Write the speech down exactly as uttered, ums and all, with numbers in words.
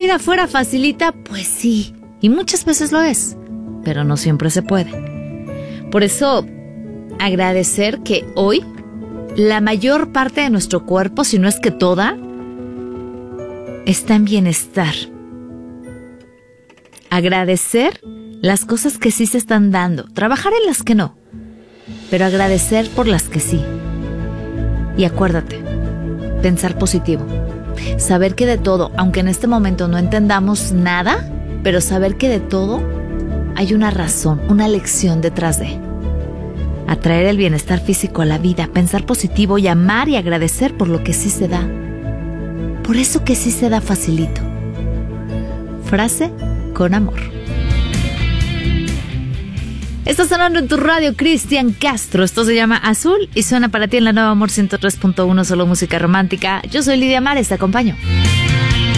vida fuera facilita, pues sí, y muchas veces lo es, pero no siempre se puede. Por eso, agradecer que hoy la mayor parte de nuestro cuerpo, si no es que toda, está en bienestar. Agradecer las cosas que sí se están dando, trabajar en las que no, pero agradecer por las que sí. Y acuérdate, pensar positivo, saber que de todo, aunque en este momento no entendamos nada, pero saber que de todo hay una razón, una lección detrás de. Atraer el bienestar físico a la vida, pensar positivo y amar y agradecer por lo que sí se da. Por eso que sí se da facilito. Frase con amor. Está sonando en tu radio Cristian Castro. Esto se llama Azul y suena para ti en la Nueva Amor ciento tres punto uno, solo música romántica. Yo soy Lidia Mares, te acompaño.